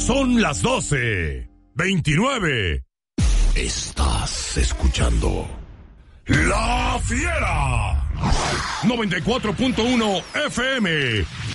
Son las 12:29. Estás escuchando La Fiera 94.1 FM